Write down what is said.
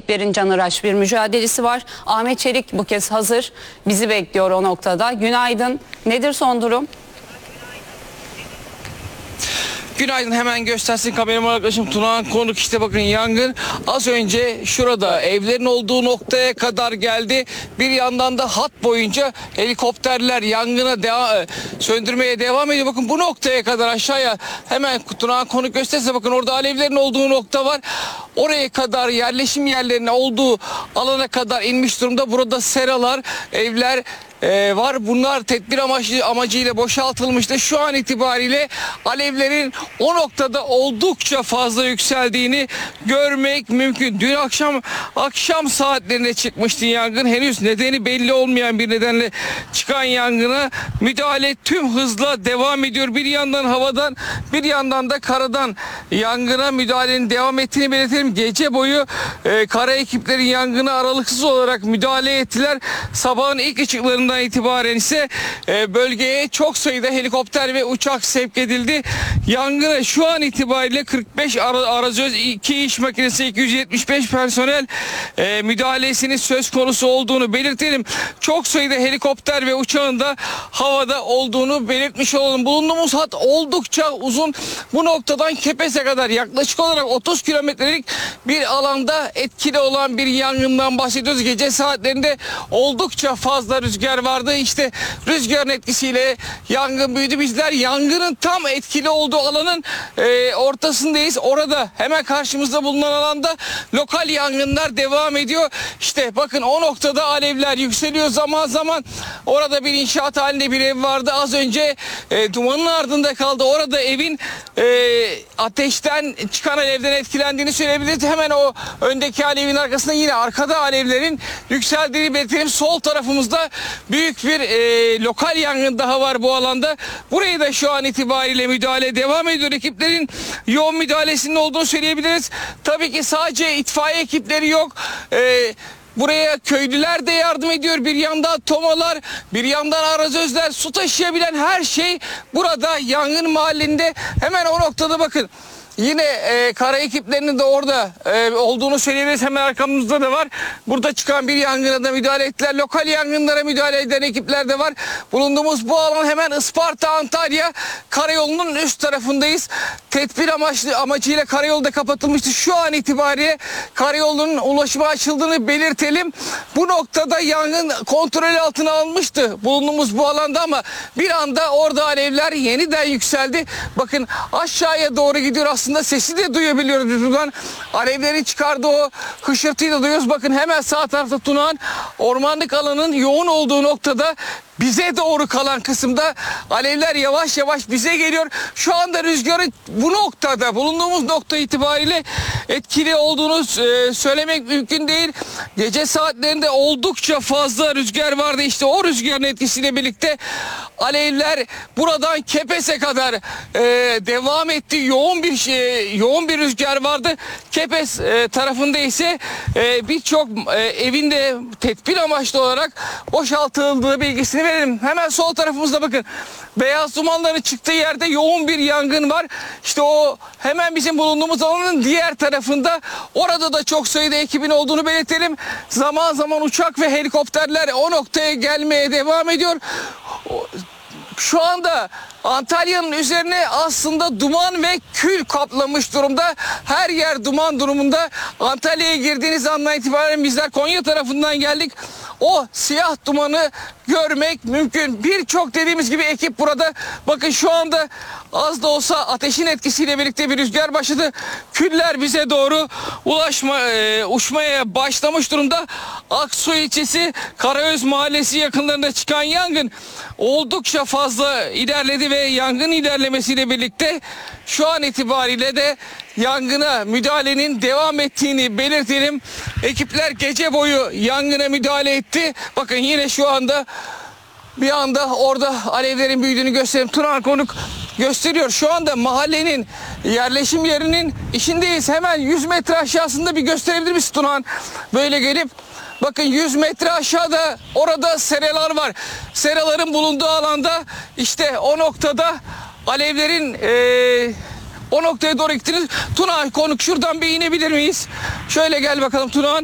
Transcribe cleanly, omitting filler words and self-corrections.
ekiplerin canhıraş bir mücadelesi var. Ahmet Çelik bu kez hazır. Bizi bekliyor o noktada. Günaydın. Nedir son durum? Günaydın, hemen göstersin kameraman arkadaşım Tunağan Konuk. İşte bakın, yangın az önce şurada evlerin olduğu noktaya kadar geldi. Bir yandan da hat boyunca helikopterler yangına söndürmeye devam ediyor. Bakın bu noktaya kadar, aşağıya hemen Tunağan Konuk gösterse, bakın orada alevlerin olduğu nokta var. Oraya kadar, yerleşim yerlerinin olduğu alana kadar inmiş durumda. Burada seralar, evler var. Bunlar tedbir amacıyla boşaltılmıştı. Şu an itibariyle alevlerin o noktada oldukça fazla yükseldiğini görmek mümkün. Dün akşam saatlerinde çıkmıştı yangın. Henüz nedeni belli olmayan bir nedenle çıkan yangına müdahale tüm hızla devam ediyor. Bir yandan havadan, bir yandan da karadan yangına müdahalenin devam ettiğini belirtelim. Gece boyu kara ekipleri yangına aralıksız olarak müdahale ettiler. Sabahın ilk ışıklarından itibaren ise bölgeye çok sayıda helikopter ve uçak sevk edildi. Yangına şu an itibariyle 45 arazöz, 2 iş makinesi, 275 personel müdahalesinin söz konusu olduğunu belirtelim. Çok sayıda helikopter ve uçağın da havada olduğunu belirtmiş olalım. Bulunduğumuz hat oldukça uzun. Bu noktadan Kepes'e kadar yaklaşık olarak 30 kilometrelik bir alanda etkili olan bir yangından bahsediyoruz. Gece saatlerinde oldukça fazla rüzgar vardı. İşte rüzgarın etkisiyle yangın büyüdü. Bizler yangının tam etkili olduğu alanın ortasındayız. Orada hemen karşımızda bulunan alanda lokal yangınlar devam ediyor. İşte bakın, o noktada alevler yükseliyor. Zaman zaman orada bir inşaat halinde bir ev vardı. Az önce dumanın ardında kaldı. Orada evin ateşten çıkan alevden etkilendiğini söyleyebiliriz. Hemen o öndeki alevin arkasında yine arkada alevlerin yükseldiğini belirtelim. Sol tarafımızda büyük bir lokal yangın daha var bu alanda. Burayı da şu an itibariyle müdahale devam ediyor. Ekiplerin yoğun müdahalesinin olduğunu söyleyebiliriz. Tabii ki sadece itfaiye ekipleri yok. Buraya köylüler de yardım ediyor. Bir yandan tomalar, bir yandan arazözler, su taşıyabilen her şey burada yangın mahallinde. Hemen o noktada bakın. Yine kara ekiplerinin de orada olduğunu söyleyebiliriz. Hemen arkamızda da var. Burada çıkan bir yangına da müdahale ettiler. Lokal yangınlara müdahale eden ekipler de var. Bulunduğumuz bu alan hemen Isparta-Antalya karayolunun üst tarafındayız. Tedbir amacıyla karayolu da kapatılmıştı. Şu an itibariyle karayolunun ulaşıma açıldığını belirtelim. Bu noktada yangın kontrol altına alınmıştı bulunduğumuz bu alanda, ama bir anda orada alevler yeniden yükseldi. Bakın, aşağıya doğru gidiyor. Aslında sesi de duyabiliyoruz biz buradan. Alevlerin çıkardığı o hışırtıyı da duyuyoruz. Bakın, hemen sağ tarafta Tunağan ormanlık alanın yoğun olduğu noktada bize doğru kalan kısımda alevler yavaş yavaş bize geliyor. Şu anda rüzgarın bu noktada, bulunduğumuz nokta itibariyle etkili olduğunu söylemek mümkün değil. Gece saatlerinde oldukça fazla rüzgar vardı. İşte o rüzgarın etkisiyle birlikte alevler buradan Kepes'e kadar devam etti. Yoğun bir rüzgar vardı. Kepes tarafında ise birçok evinde tedbir amaçlı olarak boşaltıldığı bilgisini verelim. Hemen sol tarafımızda bakın, beyaz dumanların çıktığı yerde yoğun bir yangın var. İşte o hemen bizim bulunduğumuz alanın diğer tarafında. Orada da çok sayıda ekibin olduğunu belirtelim. Zaman zaman uçak ve helikopterler o noktaya gelmeye devam ediyor. Şu anda Antalya'nın üzerine aslında duman ve kül kaplamış durumda. Her yer duman durumunda. Antalya'ya girdiğiniz andan itibaren bizler Konya tarafından geldik. O siyah dumanı görmek mümkün. Birçok, dediğimiz gibi, ekip burada. Bakın, şu anda az da olsa ateşin etkisiyle birlikte bir rüzgar başladı. Küller bize doğru uçmaya başlamış durumda. Aksu ilçesi Karaöz mahallesi yakınlarında çıkan yangın oldukça fazla ilerledi ve yangın ilerlemesiyle birlikte şu an itibariyle de yangına müdahalenin devam ettiğini belirtelim. Ekipler gece boyu yangına müdahale etti. Bakın, yine şu anda bir anda orada alevlerin büyüdüğünü göstereyim. Tunağan Konuk gösteriyor. Şu anda mahallenin, yerleşim yerinin içindeyiz. Hemen 100 metre aşağısında bir gösterebilir misin Tunağan? Böyle gelip bakın, 100 metre aşağıda orada seralar var. Seraların bulunduğu alanda, işte o noktada alevlerin o noktaya doğru gittiniz. Tunağan Konuk, şuradan bir inebilir miyiz? Şöyle gel bakalım Tunağan.